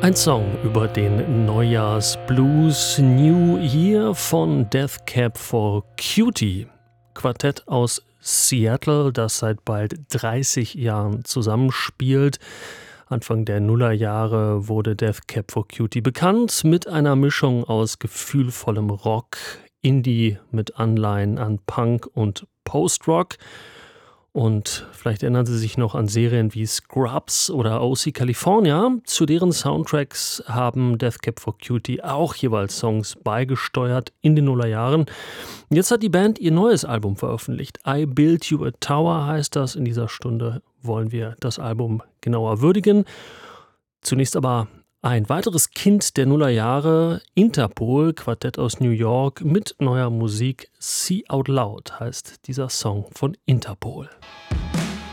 Ein Song über den Neujahrsblues New Year von Death Cab for Cutie. Quartett aus Seattle, das seit bald 30 Jahren zusammenspielt. Anfang der Nullerjahre wurde Death Cab for Cutie bekannt mit einer Mischung aus gefühlvollem Rock, Indie mit Anleihen an Punk und Post-Rock. Und vielleicht erinnern Sie sich noch an Serien wie Scrubs oder OC California. Zu deren Soundtracks haben Death Cab for Cutie auch jeweils Songs beigesteuert in den Nullerjahren. Jetzt hat die Band ihr neues Album veröffentlicht. I Built You a Tower heißt das. In dieser Stunde wollen wir das Album genauer würdigen. Zunächst aber ein weiteres Kind der Nullerjahre, Interpol, Quartett aus New York mit neuer Musik. See Out Loud heißt dieser Song von Interpol.